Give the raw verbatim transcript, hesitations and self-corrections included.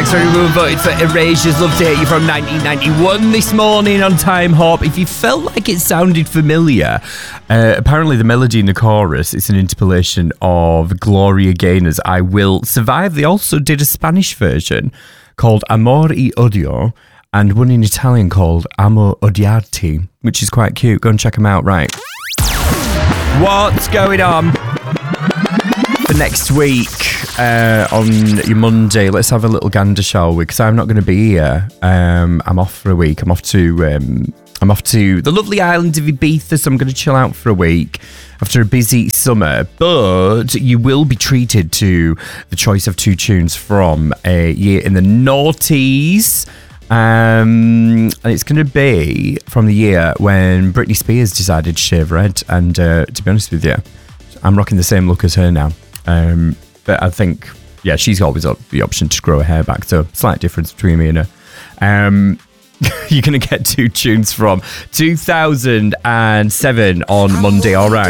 Thanks for everyone who voted for Erasures. Love to hear you from nineteen ninety-one this morning on Time Hop. If you felt like it sounded familiar, uh, apparently the melody in the chorus is an interpolation of Gloria Gaynor's I Will Survive. They also did a Spanish version called Amor y Odio and one in Italian called Amo Odiarti, which is quite cute. Go and check them out, right? What's going on for next week uh, on your Monday? Let's have a little gander, shall we? Because I'm not going to be here. Um, I'm off for a week. I'm off to um, I'm off to the lovely island of Ibiza, so I'm going to chill out for a week after a busy summer. But you will be treated to the choice of two tunes from a year in the noughties. Um, and it's going to be from the year when Britney Spears decided to shave red. And uh, to be honest with you, I'm rocking the same look as her now. Um, but I think, yeah, she's always got the option to grow her hair back. So slight difference between me and her. Um, you're going to get two tunes from two thousand seven on Monday, all right.